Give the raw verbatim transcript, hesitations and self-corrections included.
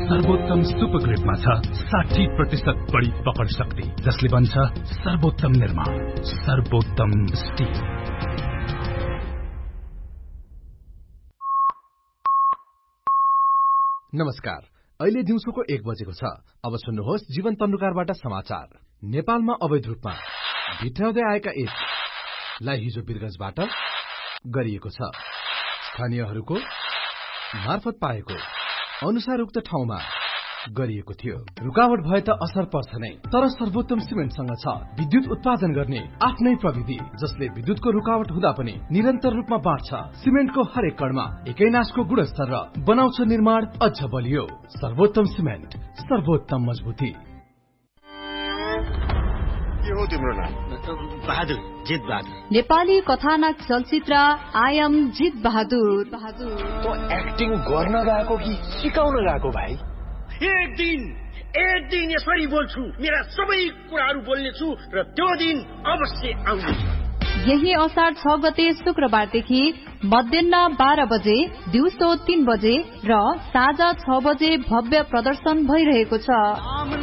सर्वोत्तम सुपर ग्रिडमा छ साठी प्रतिशत बढी पकड शक्ति, जसले बन्छ सर्वोत्तम निर्माण, सर्वोत्तम स्टिल। नमस्कार, अहिले दिउँसोको एक बजेको छ। अब सुन्नुहोस् जीवन तन्नुकारबाट समाचार। नेपालमा अवैध रूपमा भित्राउँदै आएका एचलाई हिजो वीरगञ्जबाट गरिएको छ। स्थानीयहरूको मार्फत पाएको अनुसार उक्त ठाउँमा गरिएको थियो। रुकावट भए त असर पर्छ नै, तर सर्वोत्तम सिमेन्टसँग छ विद्युत उत्पादन गर्ने आफ्नै प्रविधि, जसले विद्युतको रुकावट हुँदा पनि निरन्तर रूपमा बाँड्छ। सिमेन्टको हरेक कणमा एकै नासको गुणस्तर र बनाउँछ निर्माण अझ बलियो। सर्वोत्तम सिमेन्ट, सर्वोत्तम मजबुती। के हो तिम्रो नाम? बहादुर, जित बहादुर। नेपाली कथानक चलचित्र आई एम जित बहादुर। बहादुर तो एक्टिङ गर्न गएको कि सिकाउन गएको भाइ? एक दिन एक दिन यसरी बोल्छु, मेरा सबै कुराहरू बोल्नेछु र त्यो दिन अवश्य आउनेछ। यही असार छ गते शुक्रबारदेखि मध्याह बाह्र बजे, दिउँसो तीन बजे र साँझ छ बजे भव्य प्रदर्शन भइरहेको छ।